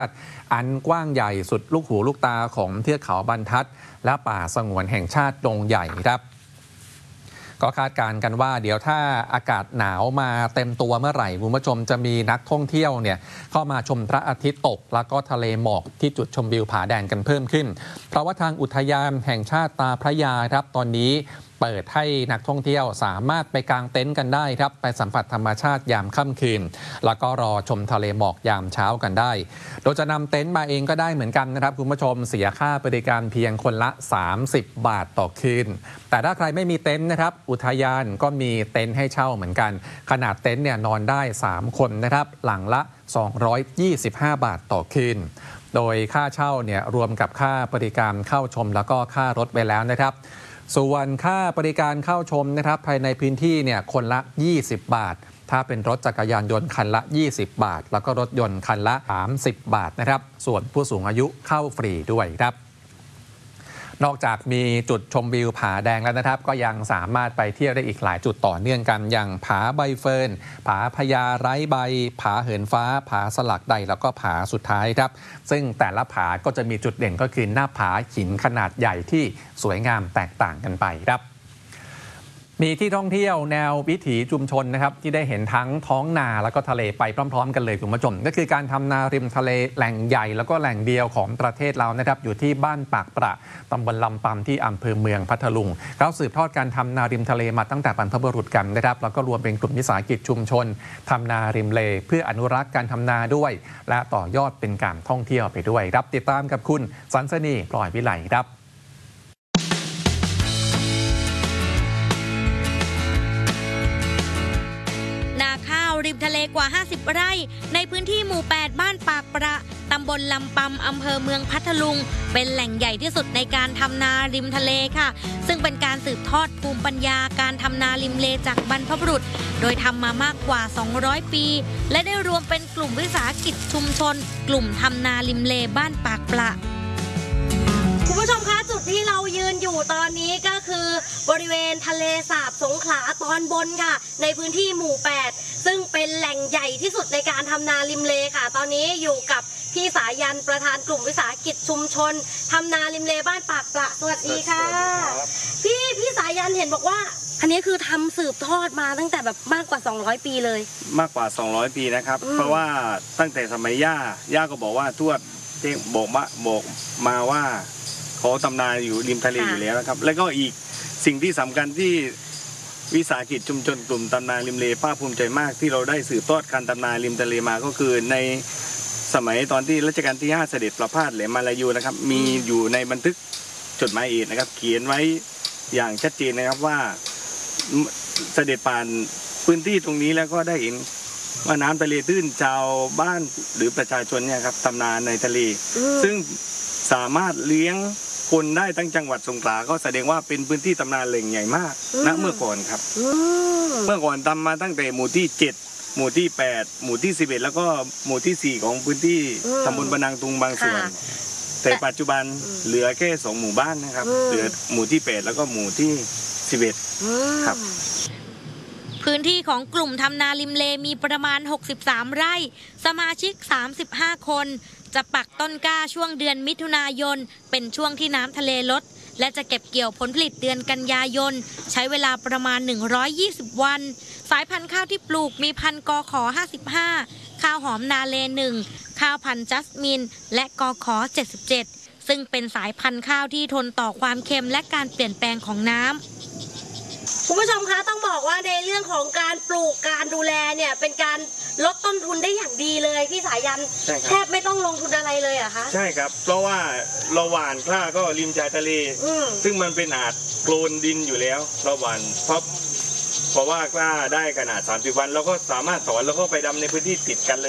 อันกว้างใหญ่สุดลูกหูลูกตาของเทือกเขาบรรทัดและป่าสงวนแห่งชาติดงใหญ่ครับก็คาดการณ์กันว่าเดี๋ยวถ้าอากาศหนาวมาเต็มตัวเมื่อไหร่คุณผู้ชมจะมีนักท่องเที่ยวเนี่ยเข้ามาชมพระอาทิตย์ตกแล้วก็ทะเลหมอกที่จุดชมวิวผาแดงกันเพิ่มขึ้นเพราะว่าทางอุทยานแห่งชาติตาพระยาครับตอนนี้เปิดให้นักท่องเที่ยวสามารถไปกางเต็นท์กันได้ครับไปสัมผัสธรรมชาติยามค่ำคืนแล้วก็รอชมทะเลหมอกยามเช้ากันได้โดยจะนำเต็นท์มาเองก็ได้เหมือนกันนะครับคุณผู้ชมเสียค่าบริการเพียงคนละ30 บาทต่อคืนแต่ถ้าใครไม่มีเต็นท์นะครับอุทยานก็มีเต็นท์ให้เช่าเหมือนกันขนาดเต็นท์เนี่ยนอนได้3คนนะครับหลังละ225 บาทต่อคืนโดยค่าเช่าเนี่ยรวมกับค่าบริการเข้าชมแล้วก็ค่ารถไปแล้วนะครับส่วนค่าบริการเข้าชมนะครับภายในพื้นที่เนี่ยคนละ20 บาทถ้าเป็นรถจักรยานยนต์คันละ20 บาทแล้วก็รถยนต์คันละ30 บาทนะครับส่วนผู้สูงอายุเข้าฟรีด้วยครับนอกจากมีจุดชมวิวผาแดงแล้วนะครับก็ยังสามารถไปเที่ยวได้อีกหลายจุดต่อเนื่องกันอย่างผาใบเฟิร์นผาพญาไร้ใบผาเหินฟ้าผาสลักใดแล้วก็ผาสุดท้ายครับซึ่งแต่ละผาก็จะมีจุดเด่นก็คือหน้าผาหินขนาดใหญ่ที่สวยงามแตกต่างกันไปครับมีที่ท่องเที่ยวแนววิถีชุมชนนะครับที่ได้เห็นทั้งท้องนาแล้วก็ทะเลไปพร้อมๆกันเลยคุณผู้ชมก็คือการทำนาริมทะเลแหล่งใหญ่แล้วก็แหล่งเดียวของประเทศเรานะครับอยู่ที่บ้านปากประตำบลลำปำที่อำเภอเมืองพัทลุงเราสืบทอดการทำนาริมทะเลมาตั้งแต่บรรพบุรุษกันนะครับแล้วก็รวมเป็นกลุ่มวิสาหกิจชุมชนทำนาริมเลเพื่ออนุรักษ์การทำนาด้วยและต่อยอดเป็นการท่องเที่ยวไปด้วยรับติดตามกับคุณสันสนีปล่อยวิไลครับริมทะเลกว่า50 ไร่ในพื้นที่หมู่ 8 บ้านปากประตำบลลำปำอำเภอเมืองพัทลุงเป็นแหล่งใหญ่ที่สุดในการทำนาริมทะเลค่ะซึ่งเป็นการสืบทอดภูมิปัญญาการทำนาริมเลจากบรรพบุรุษโดยทำมามากกว่า200 ปีและได้รวมเป็นกลุ่มวิสาหกิจชุมชนกลุ่มทำนาริมเลบ้านปากประคุณผู้ชมคะจุดที่เรายืนอยู่ตอนนี้ก็คือบริเวณทะเลสาบสงขลาตอนบนค่ะในพื้นที่หมู่ 8ซึ่งเป็นแหล่งใหญ่ที่สุดในการทำนาริมเลค่ะตอนนี้อยู่กับพี่สายันประธานกลุ่มวิสาหกิจชุมชนทำนาริมเลบ้านปากประสวัสดีค่ะพี่สายันเห็นบอกว่าอันนี้คือทำสืบทอดมาตั้งแต่แบบมากกว่า200 ปีเลยมากกว่า200 ปีนะครับเพราะว่าตั้งแต่สมัยย่าก็บอกว่าทวดบอกมาว่าเขาทำนาอยู่ริมทะเลอยู่แล้วนะครับแล้วก็อีกสิ่งที่สำคัญที่วิสาหกิจชุมชนกลุ่มทำนาริมเลภาคภูมิใจมากที่เราได้สืบทอดการทำนาริมทะเลมาก็คือในสมัยตอนที่รัชกาลที่5เสด็จประพาสแหลมมาลายูนะครับมีอยู่ในบันทึกจดหมายเหตุนะครับเขียนไว้อย่างชัดเจนนะครับว่าเสด็จผ่านพื้นที่ตรงนี้แล้วก็ได้เห็นว่าน้ำทะเลตื้นชาวบ้านหรือประชาชนเนี่ยครับทำนาในทะเลซึ่งสามารถเลี้ยงคนได้ทั้งจังหวัดสงขลาก็แสดงว่าเป็นพื้นที่ทำนาแหล่งใหญ่มากณเมื่อก่อนครับเมื่อก่อนทำมาตั้งแต่หมู่ที่7หมู่ที่8หมู่ที่11แล้วก็หมู่ที่4ของพื้นที่ตำบลบะนางตุงบางส่วนแต่ปัจจุบันเหลือแค่2หมู่บ้านนะครับเหลือหมู่ที่8แล้วก็หมู่ที่11ครับพื้นที่ของกลุ่มทำนาริมเลมีประมาณ63 ไร่สมาชิก35 คนจะปักต้นกล้าช่วงเดือนมิถุนายนเป็นช่วงที่น้ำทะเลลดและจะเก็บเกี่ยวผลผลิตเดือนกันยายนใช้เวลาประมาณ120 วันสายพันธุ์ข้าวที่ปลูกมีพันธุ์กข55ข้าวหอมนาเล1ข้าวพันธุ์จัสมินและกข77ซึ่งเป็นสายพันธุ์ข้าวที่ทนต่อความเค็มและการเปลี่ยนแปลงของน้ำคุณผู้ชมคะต้องบอกว่าในเรื่องของการปลูกการดูแลเนี่ยเป็นการลดต้นทุนได้อย่างดีเลยพี่สายันแทบไม่ต้องลงทุนอะไรเลยอะคะใช่ครับเพราะว่าเราหว่านกล้าก็ริมชายทะเลซึ่งมันเป็นอาจโคลนดินอยู่แล้วเราหว่านเพราะว่ากล้าได้ขนาด30 วันเราก็สามารถถอนแล้วก็ไปดำในพื้นที่ติดกันเลย